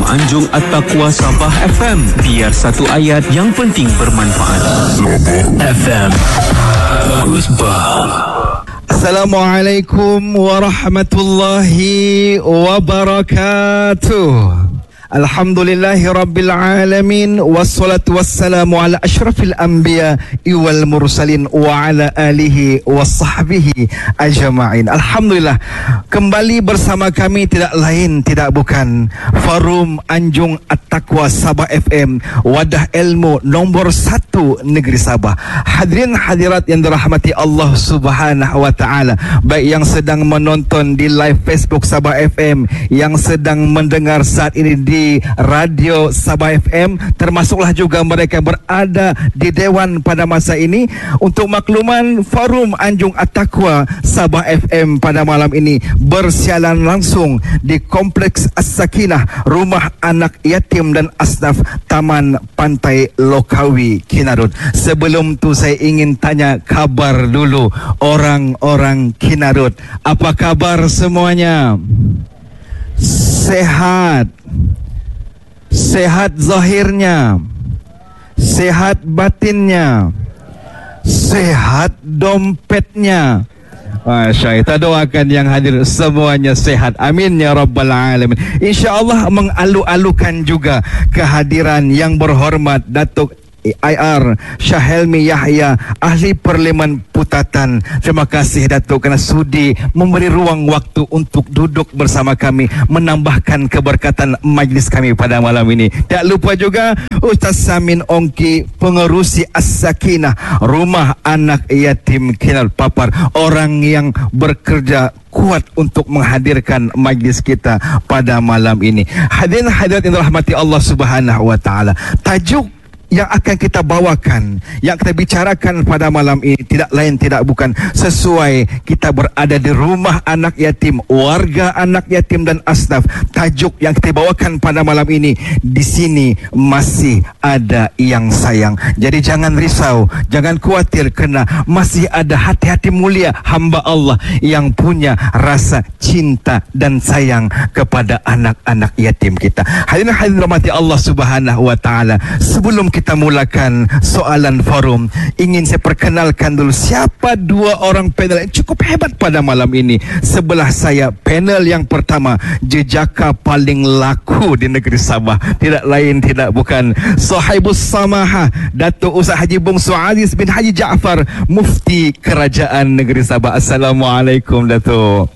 Anjung At-Taqwa Sabah FM. Biar satu ayat yang penting bermanfaat. FM Assalamualaikum warahmatullahi wabarakatuh. Alhamdulillahi Rabbil Alamin. Wassalatu wassalamu ala ashrafil anbiya wal mursalin wa ala alihi wa sahbihi ajma'in. Alhamdulillah, kembali bersama kami tidak lain tidak bukan Forum Anjung At-Taqwa Sabah FM, wadah ilmu nombor 1 negeri Sabah. Hadirin hadirat yang dirahmati Allah Subhanahu wa taala, baik yang sedang menonton di live Facebook Sabah FM, yang sedang mendengar saat ini di radio Sabah FM, termasuklah juga mereka yang berada di Dewan pada masa ini. Untuk makluman, Forum Anjung At-Taqwa Sabah FM pada malam ini bersiaran langsung di Kompleks As-Sakinah, Rumah Anak Yatim dan Asnaf, Taman Pantai Lokawi, Kinarut. Sebelum tu saya ingin tanya kabar dulu orang-orang Kinarut. Apa kabar semuanya? Sehat? Sehat zahirnya, sehat batinnya, sehat dompetnya. Masya, kita doakan yang hadir semuanya sehat. Amin ya Rabbal Alamin. InsyaAllah mengalu-alukan juga kehadiran yang berhormat Datuk IR Syahelmi Yahya, Ahli Parlimen Putatan. Terima kasih Datuk kerana sudi memberi ruang waktu untuk duduk bersama kami, menambahkan keberkatan majlis kami pada malam ini. Tak lupa juga Ustaz Samin Ongki, pengerusi As-Sakinah, Rumah Anak Yatim Kinal Papar, orang yang bekerja kuat untuk menghadirkan majlis kita pada malam ini. Hadirin hadirat yang dirahmati Allah Subhanahu wa taala, tajuk yang akan kita bawakan, yang kita bicarakan pada malam ini tidak lain tidak bukan, sesuai kita berada di rumah anak yatim, warga anak yatim dan asnaf. Tajuk yang kita bawakan pada malam ini, di sini masih ada yang sayang. Jadi jangan risau, jangan khawatir, kerana masih ada hati-hati mulia hamba Allah yang punya rasa cinta dan sayang kepada anak-anak yatim kita. Hadirin hadirin rahmati Allah Subhanahu wa taala, sebelum kita mulakan soalan forum, ingin saya perkenalkan dulu siapa dua orang panel yang cukup hebat pada malam ini. Sebelah saya, panel yang pertama, jejaka paling laku di negeri Sabah, tidak lain tidak bukan Sahibus Samahah, Datuk Ustaz Haji Bungsu Aziz bin Haji Jaafar, Mufti Kerajaan Negeri Sabah. Assalamualaikum Datuk.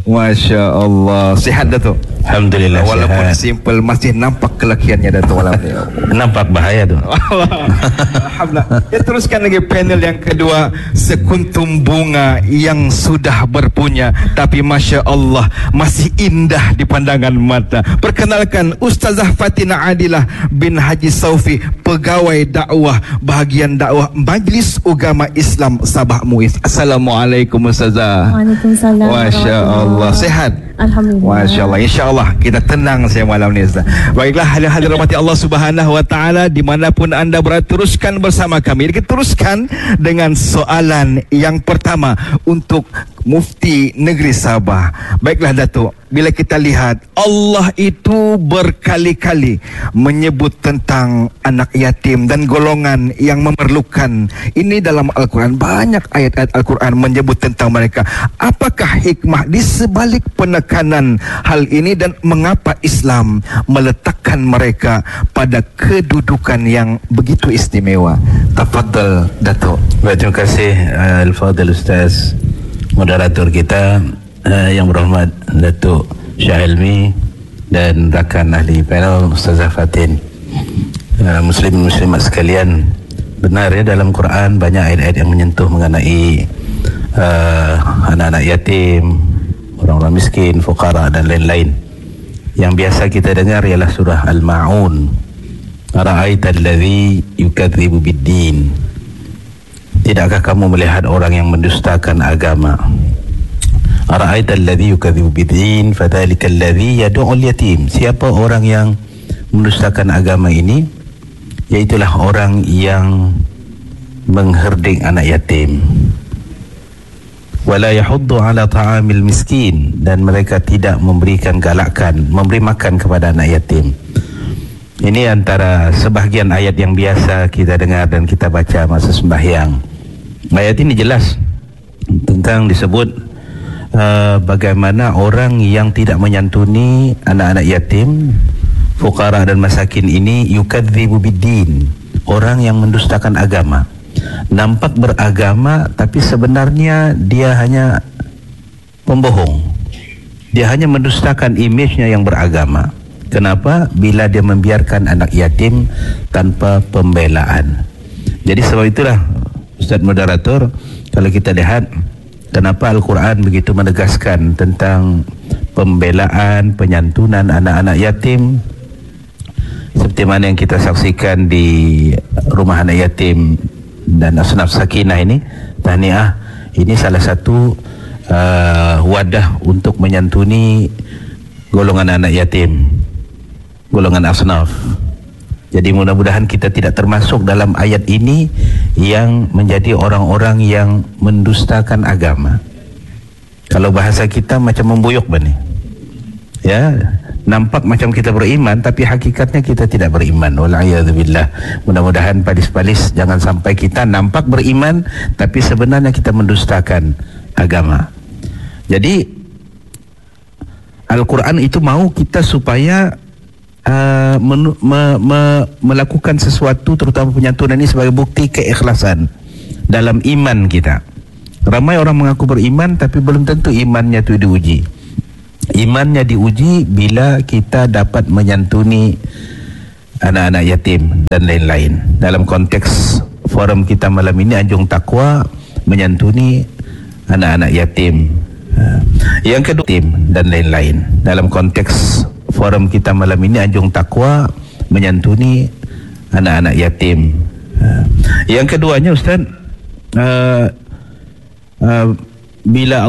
Masya Allah. Sihat Datuk? Alhamdulillah. Walaupun sihat. simple, masih nampak kelakiannya Datuk malam ni. Nampak bahaya tu. Alhamdulillah. Kita teruskan lagi panel yang kedua, sekuntum bunga yang sudah berpunya tapi Masya Allah masih indah di pandangan mata. Perkenalkan Ustazah Fatina Adilah bin Haji Saufi, pegawai dakwah bahagian dakwah Majlis Ugama Islam Sabah Muiz. Assalamualaikum Ustazah. Waalaikumsalam. Masya Allah. Sehat? Alhamdulillah. Masya Allah. InsyaAllah kita tenang saya malam ni Ustaz. Baiklah, hadirin rahmati Allah Subhanahu wa taala, dimanapun anda berada, teruskan bersama kami. Kita teruskan dengan soalan yang pertama untuk Mufti Negeri Sabah. Baiklah Datuk, bila kita lihat Allah itu berkali-kali menyebut tentang anak yatim dan golongan yang memerlukan. Ini dalam Al-Quran, banyak ayat-ayat Al-Quran menyebut tentang mereka. Apakah hikmah di sebalik penekanan hal ini dan mengapa Islam meletakkan mereka pada kedudukan yang begitu istimewa? Tafadhal Datuk. Terima kasih Al-Fadhil Ustaz moderator kita, yang berhormat Datuk Syahelmi dan rakan ahli panel Ustazah Fatin. Muslim-muslimat sekalian, benar ya, dalam Quran banyak ayat-ayat yang menyentuh mengenai anak-anak yatim, orang-orang miskin, fuqara dan lain-lain. Yang biasa kita dengar ialah surah Al-Ma'un, ara'aita alladhi yukadzibu bid-din. Tidakkah kamu melihat orang yang mendustakan agama? Ara'aita alladhi yukadzibu bid-din fadzalika alladhi yad'ul yatim. Siapa orang yang mendustakan agama ini? Iaitulah orang yang mengherdik anak yatim. Wala yahuddu ala ta'amil miskin, dan mereka tidak memberikan galakan memberi makan kepada anak yatim. Ini antara sebahagian ayat yang biasa kita dengar dan kita baca masa sembahyang. Ayat ini jelas tentang disebut bagaimana orang yang tidak menyantuni anak-anak yatim, fuqara dan masakin ini yukadzibu biddin, orang yang mendustakan agama. Nampak beragama tapi sebenarnya dia hanya pembohong. Dia hanya mendustakan image-nya yang beragama. Kenapa? Bila dia membiarkan anak yatim tanpa pembelaan. Jadi sebab itulah Ustaz Moderator, kalau kita lihat kenapa Al-Quran begitu menegaskan tentang pembelaan, penyantunan anak-anak yatim, seperti mana yang kita saksikan di rumah anak yatim dan Asnaf Sakinah ini, tahniah, ini salah satu wadah untuk menyantuni golongan anak yatim, golongan asnaf. Jadi mudah-mudahan kita tidak termasuk dalam ayat ini yang menjadi orang-orang yang mendustakan agama. Kalau bahasa kita macam membuyuk bani, ya, nampak macam kita beriman tapi hakikatnya kita tidak beriman. Wal'iyadzubillah. Mudah-mudahan palis-palis jangan sampai kita nampak beriman tapi sebenarnya kita mendustakan agama. Jadi Al-Quran itu mau kita supaya melakukan sesuatu, terutama penyantunan ini sebagai bukti keikhlasan dalam iman kita. Ramai orang mengaku beriman tapi belum tentu imannya itu diuji. Imannya diuji bila kita dapat menyantuni anak-anak yatim dan lain-lain. Dalam konteks forum kita malam ini, Anjung Takwa menyantuni anak-anak yatim. Yang kedua, yatim dan lain-lain. Dalam konteks forum kita malam ini, Anjung Takwa menyantuni anak-anak yatim. Yang keduanya Ustaz, bila